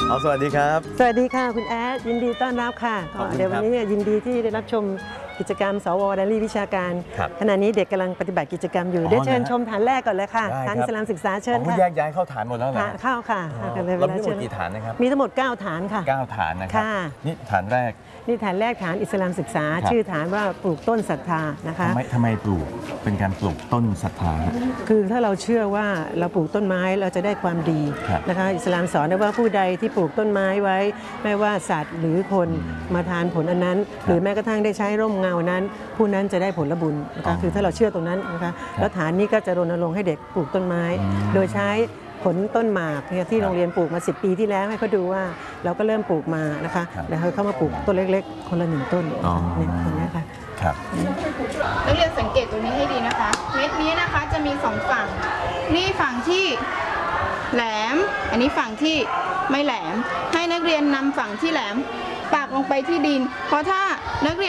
สวัสดีครับสวัสดีค่ะคุณแอดยินดีต้อนรับค่ะเดี๋ยววันนี้ยินดีที่ได้รับชมกิจกรรมสวไดอารี่วิชาการขณะนี้เด็กกำลังปฏิบัติกิจกรรมอยู่ได้เชิญชมฐานแรกก่อนเลยค่ะฐานอิสลามศึกษาเชิญค่ะแยกย้ายเข้าฐานหมดแล้วเหรอเข้าค่ะเรามีทั้งหมดกี่ฐานนะครับมีทั้งหมด9ฐานค่ะ 9ฐานนะครับนี่ฐานแรกนี่ฐานแรกฐานอิสลามศึกษาชื่อฐานว่าปลูกต้นศรัทธานะคะทำไมปลูกเป็นการปลูกต้นศรัทธาคือถ้าเราเชื่อว่าเราปลูกต้นไม้เราจะได้ความดีนะคะอิสลามสอนว่าผู้ใดที่ปลูกต้นไม้ไว้ไม่ว่าสัตว์หรือคนมาทานผลอันนั้นหรือแม้กระทั่งได้ใช้ร่มเงานั้นผู้นั้นจะได้ผลบุญนะคะคือถ้าเราเชื่อตรงนั้นนะคะแล้วฐานนี้ก็จะรณรงค์ให้เด็กปลูกต้นไม้โดยใช้ผลต้นหมากที่โรงเรียนปลูกมา10 ปีที่แล้วให้เขาดูว่าเราก็เริ่มปลูกมานะคะแล้วเขาเข้ามาปลูกต้นเล็กๆคนละ1 ต้นเนี่ยตรงนี้ค่ะครับนักเรียนสังเกตตัวนี้ให้ดีนะคะเม็ดนี้นะคะจะมี2ฝั่งนี่ฝั่งที่แหลมอันนี้ฝั่งที่ไม่แหลมให้นักเรียนนำฝั่งที่แหลมปักลงไปที่ดินเพราะถ้านักเรียน